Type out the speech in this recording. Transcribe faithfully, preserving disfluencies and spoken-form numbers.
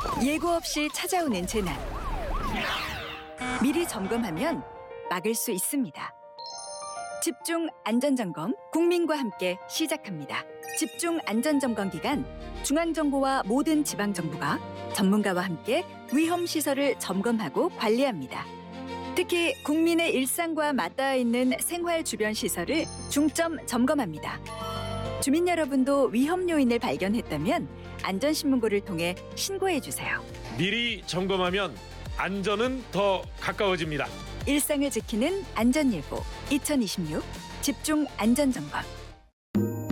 예고 없이 찾아오는 재난. 미리 점검하면 막을 수 있습니다. 집중 안전점검, 국민과 함께 시작합니다. 집중 안전점검 기간, 중앙정부와 모든 지방정부가 전문가와 함께 위험시설을 점검하고 관리합니다. 특히 국민의 일상과 맞닿아 있는 생활 주변 시설을 중점 점검합니다. 주민 여러분도 위험 요인을 발견했다면 안전신문고를 통해 신고해주세요. 미리 점검하면 안전은 더 가까워집니다. 일상을 지키는 안전예보 이천이십육 집중 안전점검.